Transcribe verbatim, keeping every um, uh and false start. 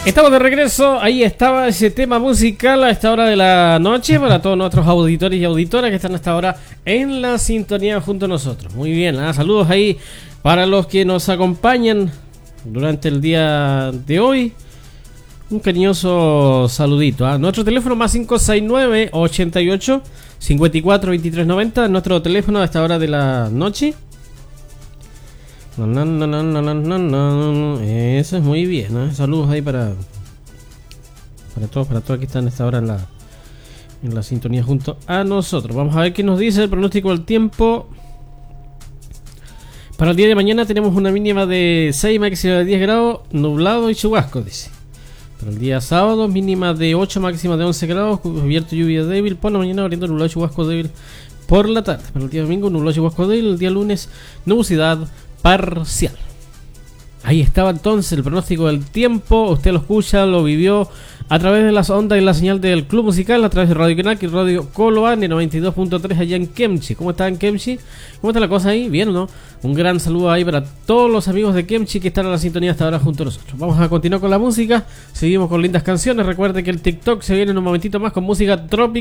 Estamos de regreso, ahí estaba ese tema musical a esta hora de la noche para todos nuestros auditores y auditoras que están hasta ahora en la sintonía junto a nosotros. Muy bien, ¿eh? Saludos ahí para los que nos acompañan durante el día de hoy. Un cariñoso saludito. ¿eh? Nuestro teléfono más cinco seis nueve, ochenta y ocho, cincuenta y cuatro, veintitrés noventa, nuestro teléfono a esta hora de la noche. No, no, no, no, no, no, no. Eso es muy bien, ¿eh? Saludos ahí para para todos, para todos que están a esta hora en la en la sintonía junto a nosotros. Vamos a ver qué nos dice el pronóstico del tiempo. Para el día de mañana tenemos una mínima de seis, máxima de diez grados, nublado y chubasco, dice. Para el día sábado, mínima de ocho, máxima de once grados, cubierto, lluvia débil por la mañana, abriendo nublado y chubasco débil por la tarde. Para el día domingo, nublado y chubasco débil. El día lunes, nubosidad parcial. Ahí estaba entonces el pronóstico del tiempo. Usted lo escucha, lo vivió a través de las ondas y la señal del Club Musical, a través de Radio Kenak y Radio Coloane noventa y dos punto tres allá en Kemchi. ¿Cómo está en Kemchi? ¿Cómo está la cosa ahí? ¿Bien o no? Un gran saludo ahí para todos los amigos de Kemchi que están en la sintonía hasta ahora junto a nosotros. Vamos a continuar con la música. Seguimos con lindas canciones. Recuerde que el TikTok se viene en un momentito más con música trópica.